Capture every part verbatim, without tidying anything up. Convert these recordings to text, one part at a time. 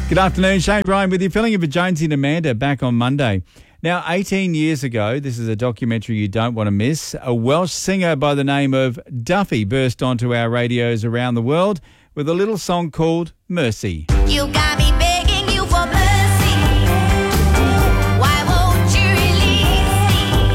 Good afternoon, Shane Bryan with you, filling in for Jonesy and Amanda, back on Monday. Now, eighteen years ago, this is a documentary you don't want to miss, a Welsh singer by the name of Duffy burst onto our radios around the world with a little song called Mercy. You got me begging you for mercy. Why won't you release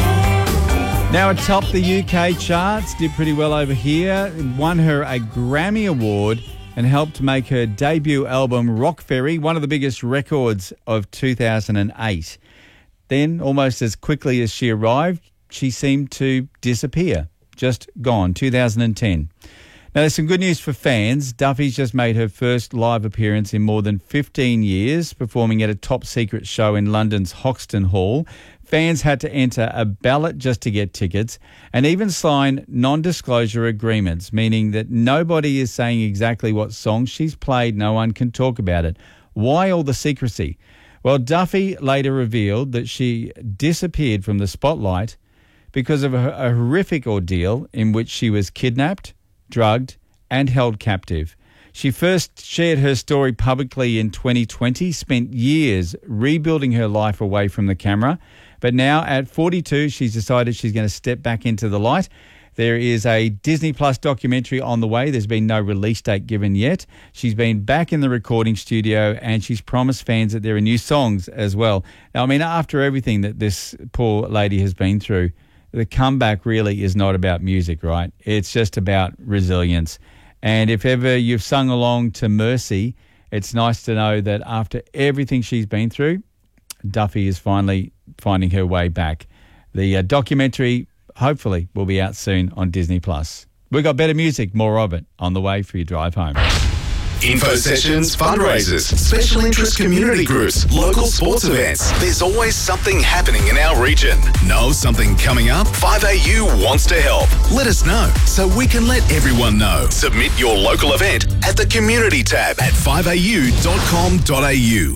me? Now, it topped the U K charts, did pretty well over here, won her a Grammy Award and helped make her debut album Rock Ferry one of the biggest records of two thousand eight. Then, almost as quickly as she arrived, she seemed to disappear. Just gone, two thousand ten. Now, there's some good news for fans. Duffy's just made her first live appearance in more than fifteen years, performing at a top-secret show in London's Hoxton Hall. Fans had to enter a ballot just to get tickets and even sign non-disclosure agreements, meaning that nobody is saying exactly what song she's played. No one can talk about it. Why all the secrecy? Well, Duffy later revealed that she disappeared from the spotlight because of a, a horrific ordeal in which she was kidnapped, drugged, and held captive. She first shared her story publicly in twenty twenty, spent years rebuilding her life away from the camera, but now at forty-two, she's decided she's going to step back into the light. There is a Disney Plus documentary on the way. There's been no release date given yet. She's been back in the recording studio and she's promised fans that there are new songs as well. Now, I mean, after everything that this poor lady has been through, the comeback really is not about music, right? It's just about resilience. And if ever you've sung along to Mercy, it's nice to know that after everything she's been through, Duffy is finally finding her way back. The uh, documentary hopefully will be out soon on Disney Plus. We've got better music, more of it, on the way for your drive home. Info sessions, fundraisers, special interest community groups, local sports events. There's always something happening in our region. Know something coming up? five A U wants to help. Let us know so we can let everyone know. Submit your local event at the community tab at five a u dot com dot a u.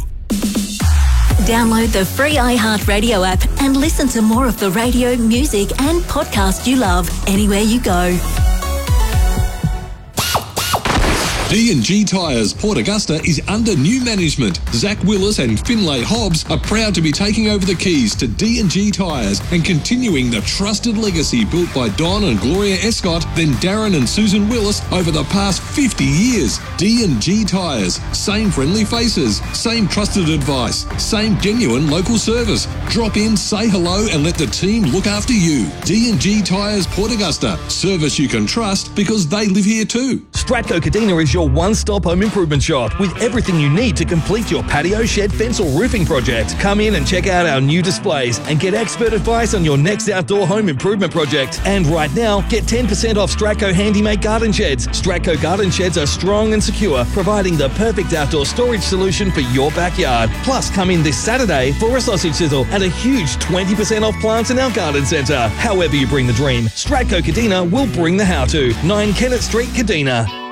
Download the free iHeartRadio app and listen to more of the radio, music and podcast you love anywhere you go. D and G Tyres Port Augusta is under new management. Zach Willis and Finlay Hobbs are proud to be taking over the keys to D and G Tyres and continuing the trusted legacy built by Don and Gloria Escott, then Darren and Susan Willis over the past fifty years. D and G Tyres. Same friendly faces, same trusted advice, same genuine local service. Drop in, say hello and let the team look after you. D and G Tyres Port Augusta. Service you can trust because they live here too. Stratco Kadina is your one-stop home improvement shop with everything you need to complete your patio, shed, fence or roofing project. Come in and check out our new displays and get expert advice on your next outdoor home improvement project. And right now, get ten percent off Stratco Handymade Garden Sheds. Stratco Garden Sheds are strong and secure, providing the perfect outdoor storage solution for your backyard. Plus, come in this Saturday for a sausage sizzle and a huge twenty percent off plants in our garden centre. However you bring the dream, Stratco Kadina will bring the how-to. nine Kennett Street, Kadina.